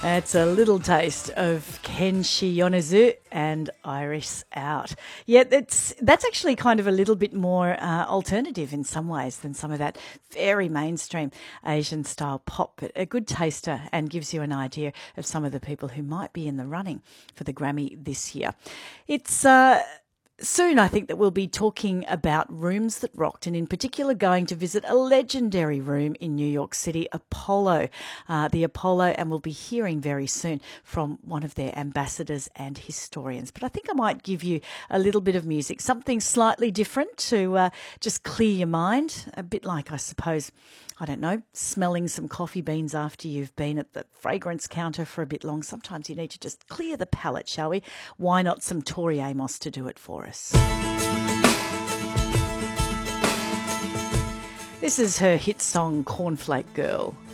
It's a little taste of Kenshi Yonezu and Iris Out. Yeah, that's actually kind of a little bit more alternative in some ways than some of that very mainstream Asian style pop, but a good taster and gives you an idea of some of the people who might be in the running for the Grammy this year. It's soon, I think that we'll be talking about rooms that rocked, and in particular going to visit a legendary room in New York City, Apollo, the Apollo, and we'll be hearing very soon from one of their ambassadors and historians. But I think I might give you a little bit of music, something slightly different to just clear your mind, a bit like, I suppose, I don't know, smelling some coffee beans after you've been at the fragrance counter for a bit long. Sometimes you need to just clear the palate, shall we? Why not some Tori Amos to do it for us? This is her hit song, Cornflake Girl.